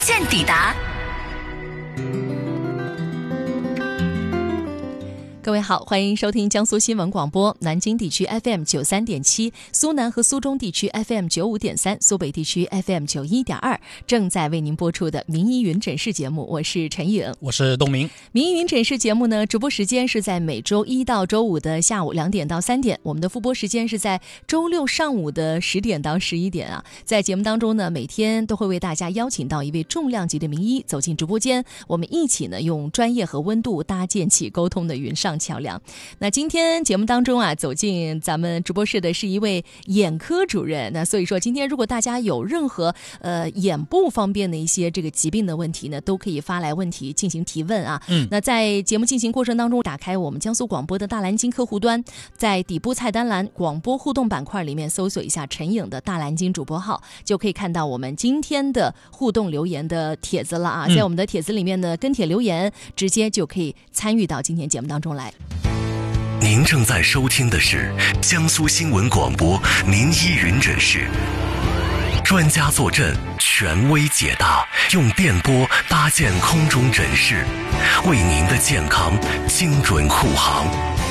见抵达。各位好，欢迎收听江苏新闻广播，南京地区 FM93.7，苏南和苏中地区 FM95.3，苏北地区 FM91.2，正在为您播出的名医云诊室节目，我是陈颖， 我是东明。 名医云诊室节目呢，直播时间是在每周一到周五的下午2点到3点，我们的复播时间是在周六上午的10点到11点啊。在节目当中呢，每天都会为大家邀请到一位重量级的名医走进直播间，我们一起呢用专业和温度搭建起沟通的云上桥梁。那今天节目当中啊，走进咱们直播室的是一位眼科主任。那所以说，今天如果大家有任何眼部方面的一些这个疾病的问题呢，都可以发来问题进行提问啊。那在节目进行过程当中，打开我们江苏广播的大蓝鲸客户端，在底部菜单栏广播互动板块里面搜索一下陈颖的大蓝鲸主播号，就可以看到我们今天的互动留言的帖子了啊。在我们的帖子里面呢，跟帖留言，直接就可以参与到今天节目当中来。 您正在收听的是江苏新闻广播名医云诊室，专家坐镇，权威解答，用电波搭建空中诊室，为您的健康精准护航。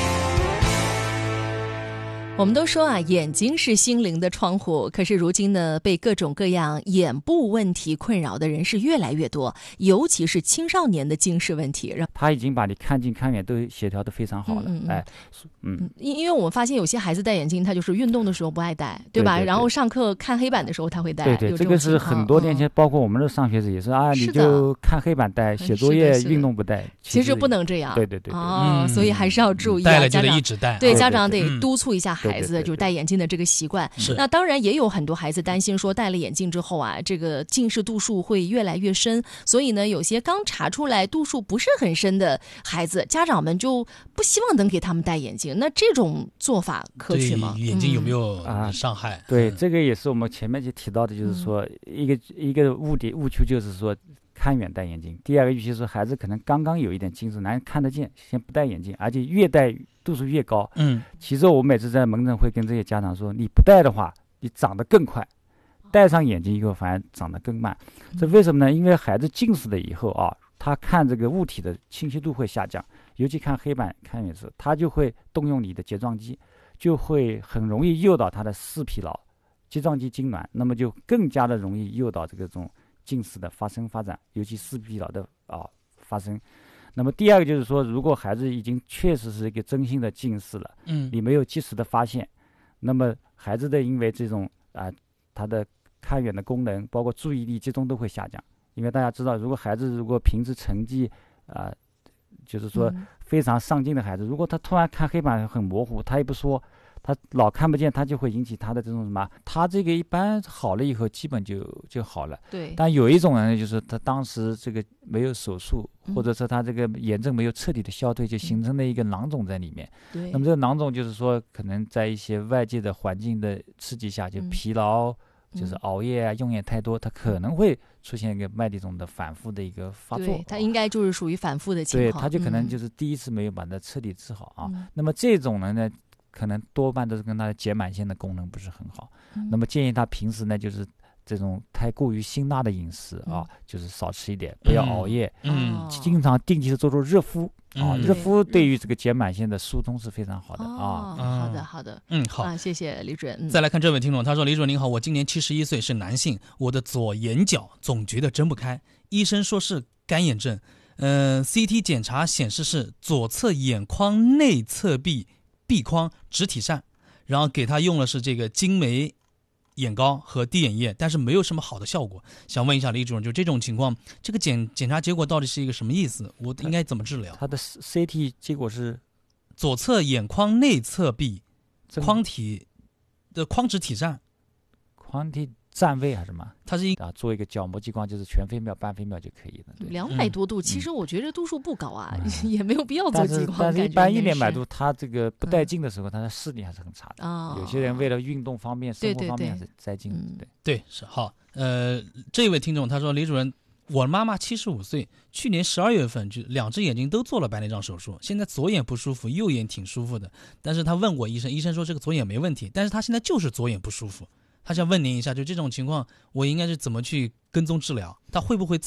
我们都说啊，眼睛是心灵的窗户，可是如今呢，被各种各样眼部问题困扰的人是越来越多，尤其是青少年的近视问题。 他已经把你看近看远都协调得非常好了。 因为我们发现有些孩子戴眼镜，他就是运动的时候不爱戴，对吧？对，然后上课看黑板的时候他会戴。 对，这个是很多年前，包括我们的上学时也是啊，你就看黑板戴，写作业运动不戴。 其实不能这样。 对。 所以还是要注意， 戴了就得一直戴。 对，家长得督促一下孩子就是戴眼镜的这个习惯。那当然也有很多孩子担心说，戴了眼镜之后啊，这个近视度数会越来越深，所以呢，有些刚查出来度数不是很深的孩子，家长们就不希望能给他们戴眼镜。那这种做法可取吗？ 眼睛有没有伤害？ 对，这个也是我们前面就提到的，就是说一个误区，就是说看远戴眼镜。第二个就是说，孩子可能刚刚有一点近视，难看得见，先不戴眼镜，而且越戴度数越高。其实我每次在门诊会跟这些家长说，你不戴的话，你长得更快；戴上眼镜以后，反而长得更慢。这为什么呢？因为孩子近视了以后啊，他看这个物体的清晰度会下降，尤其看黑板看远时，他就会动用你的睫状肌，就会很容易诱导他的视疲劳，睫状肌痉挛，那么就更加的容易诱导这种近视的发展，尤其视疲劳的发生。那么第二个就是说，如果孩子已经确实是一个真性的近视了，你没有及时的发现，那么孩子的因为这种他的看远的功能，包括注意力集中都会下降。因为大家知道，孩子如果平时成绩就是说非常上进的孩子，如果他突然看黑板很模糊，他也不说，他老看不见，他就会引起他的这种什么，他这个一般好了以后基本就好了。 对。 但有一种人就是他当时这个没有手术，或者说他这个炎症没有彻底的消退，就形成了一个囊肿在里面。 对。 那么这个囊肿就是说，可能在一些外界的环境的刺激下，就疲劳，就是熬夜啊，用眼太多，它可能会出现一个麦粒肿的反复的一个发作。 对，它应该就是属于反复的情况。 对，它就可能就是第一次没有把它彻底治好啊。那么这种人呢，可能多半都是跟他的睑板腺的功能不是很好。那么建议他平时呢，就是这种太过于辛辣的饮食就是少吃一点，不要熬夜。经常定期的做热敷。热敷对于这个睑板腺的疏通是非常好的好的。 好谢谢李主任。 再来看这位听众，他说：李主任您好，我今年71岁，是男性，我的左眼角总觉得睁不开，医生说是干眼症。CT 检查显示是左侧眼眶内侧壁框植体疝，然后给他用了是这个金酶眼膏和滴眼液，但是没有什么好的效果。想问一下李主任，就这种情况，这个检查结果到底是一个什么意思？我应该怎么治疗？ 他的 CT 结果是左侧眼眶内侧壁框植体疝， 框体占位还是什么？ 它是做一个角膜激光，就是全飞秒、半飞秒就可以了。 200多度，其实我觉得度数不高啊，也没有必要做激光。 但是一般100-200度，它这个不带镜的时候，它的视力还是很差的。有些人为了运动方面、生活方面还是带镜。 对，是好。这位听众他说，李主任，我妈妈75岁，去年12月份就2只眼睛都做了白内障手术，现在左眼不舒服，右眼挺舒服的。但是他问过医生，医生说这个左眼没问题，但是他现在就是左眼不舒服。他想问您一下，就这种情况，我应该是怎么去跟踪治疗？他会不会